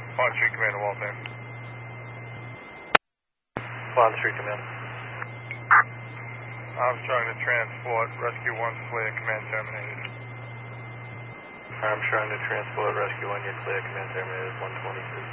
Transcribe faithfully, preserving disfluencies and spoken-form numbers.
Pond Street Command, Waltham. Pond Street Command. Armstrong to transport, rescue one clear, command terminated. Armstrong to transport, rescue one, you're clear, command terminated, one twenty-three.